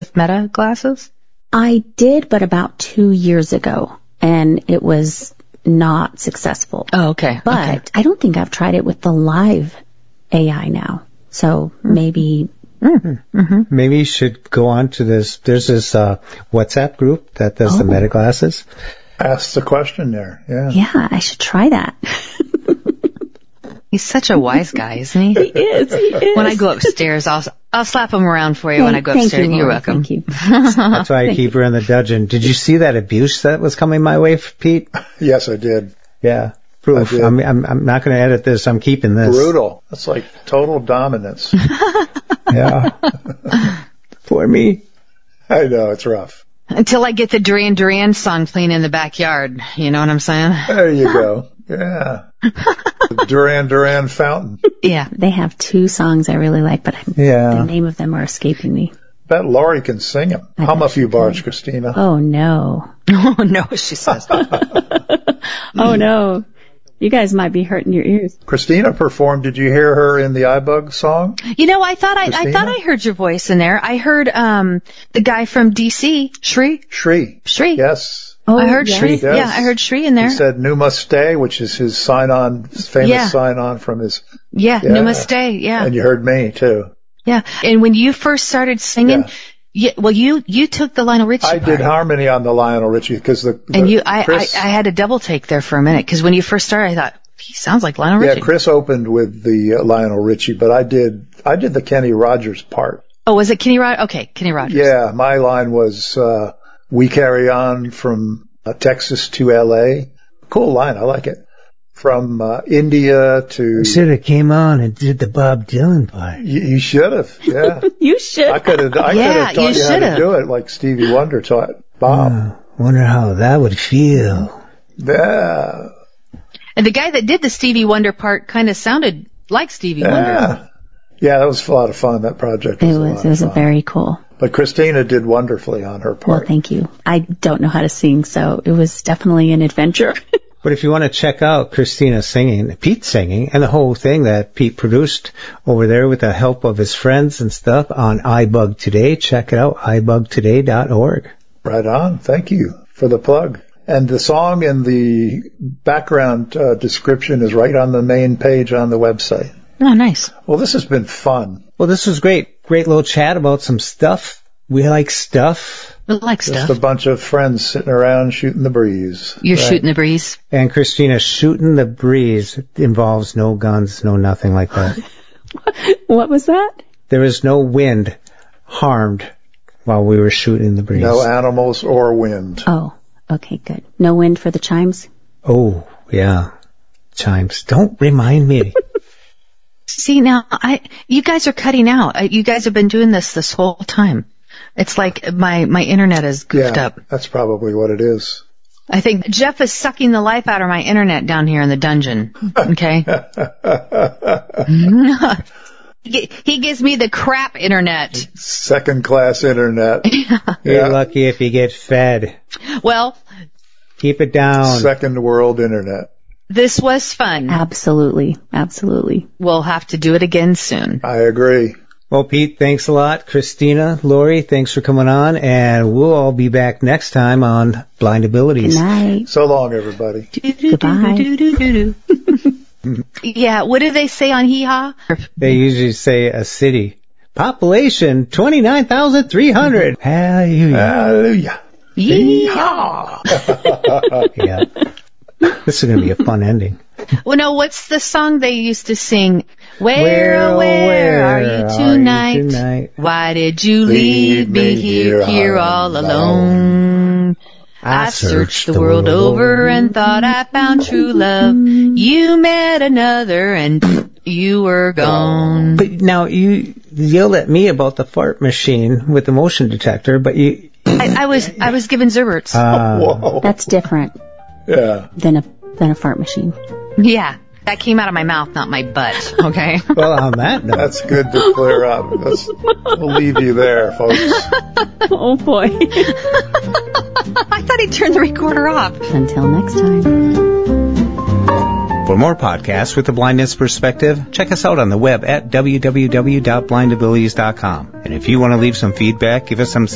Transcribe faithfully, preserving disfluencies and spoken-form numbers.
Meta glasses? I did, but about two years ago, and it was not successful. Oh, okay. But okay. I don't think I've tried it with the live A I now. So maybe... Mm-hmm. Mm-hmm. Maybe you should go on to this. There's this uh, WhatsApp group that does oh. the Meta glasses. Ask the question there. Yeah. Yeah, I should try that. He's such a wise guy, isn't he? He is. He is. When I go upstairs, I'll I'll slap him around for you thank, when I go upstairs. You, You're welcome. Thank you. That's why I keep her in the dungeon. Did you see that abuse that was coming my way, Pete? Yes, I did. Yeah. Proof. I'm, I'm I'm not going to edit this. I'm keeping this. Brutal. That's like total dominance. Yeah. Poor me. I know, it's rough. Until I get the Duran Duran song playing in the backyard. You know what I'm saying? There you go. Yeah. The Duran Duran fountain. Yeah. They have two songs I really like, but I'm, yeah. the name of them are escaping me. Bet Laurie can sing them. I Hum a few bars, Christina. Oh, no. Oh, no, she says. Oh, no. You guys might be hurting your ears. Christina performed. Did you hear her in the iBug song? You know, I thought I, I thought I heard your voice in there. I heard um the guy from D C, Shri. Shri. Shri. Yes. Oh, I heard yes. Shri. Yes. Yeah, I heard Shri in there. He said "Namaste," which is his sign-on, his famous yeah. sign-on from his. Yeah, yeah, Namaste. Yeah. And you heard me too. Yeah, and when you first started singing. Yeah. Yeah, well, you, you took the Lionel Richie I part. did harmony on the Lionel Richie because the, the and you I, Chris, I I had a double take there for a minute because when you first started, I thought he sounds like Lionel Richie. Yeah, Chris opened with the uh, Lionel Richie, but I did I did the Kenny Rogers part. Oh, was it Kenny Rogers? Okay, Kenny Rogers. Yeah, my line was uh, "We carry on from uh, Texas to L A" Cool line, I like it. From uh, India to... You should have came on and did the Bob Dylan part. You, you should have, yeah. You should. I could have I yeah, could have taught you, you how to do it like Stevie Wonder taught Bob. Oh, wonder how that would feel. Yeah. And the guy that did the Stevie Wonder part kind of sounded like Stevie yeah. Wonder. Yeah, that was a lot of fun, that project. Was it was, a it was a very cool. But Christina did wonderfully on her part. Well, thank you. I don't know how to sing, so it was definitely an adventure. But if you want to check out Christina singing, Pete singing, and the whole thing that Pete produced over there with the help of his friends and stuff on iBug Today, check it out, i bug today dot org. Right on. Thank you for the plug. And the song and the background uh, description is right on the main page on the website. Oh, nice. Well, this has been fun. Well, this was great. Great little chat about some stuff. We like stuff. We like Just stuff. a bunch of friends sitting around shooting the breeze. You're right. shooting the breeze. And Christina, shooting the breeze involves no guns, no nothing like that. What was that? There was no wind harmed while we were shooting the breeze. No animals or wind. Oh, okay, good. No wind for the chimes? Oh, yeah. Chimes. Don't remind me. See, now, I, you guys are cutting out. You guys have been doing this this whole time. It's like my, my internet is goofed yeah, up. That's probably what it is. I think Jeff is sucking the life out of my internet down here in the dungeon. Okay? He gives me the crap internet. Second class internet. Yeah. You're yeah. lucky if you get fed. Well, keep it down. Second world internet. This was fun. Absolutely. Absolutely. We'll have to do it again soon. I agree. Well, Pete, thanks a lot. Christina, Lori, thanks for coming on. And we'll all be back next time on Blind Abilities. Good night. So long, everybody. Goodbye. Yeah, what do they say on Hee Haw? They usually say a city. Population, twenty-nine thousand three hundred. Hallelujah. Hallelujah. Yee-haw. Yeah. This is going to be a fun ending. Well, no, what's the song they used to sing? Where, Where, oh, where, where are you are tonight? you tonight? Why did you leave, Leave me me here, here here all all alone? I searched the world over and thought I found true love. You met another and you were gone. But now you yelled at me about the fart machine with the motion detector, but you... I, I was I was given Zerberts. Uh, Whoa. That's different Yeah. than a than a fart machine. Yeah, that came out of my mouth, not my butt, okay? well, on that note... That's good to clear up. That's, we'll leave you there, folks. Oh, boy. I thought he turned the recorder off. Until next time. For more podcasts with the Blindness Perspective, check us out on the web at w w w dot blind abilities dot com. And if you want to leave some feedback, give us some